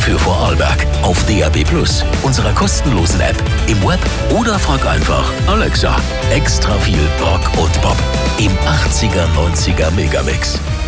für Vorarlberg auf DAB+, unserer kostenlosen App, im Web oder frag einfach Alexa. Extra viel Rock und Pop im 80er, 90er Megamix.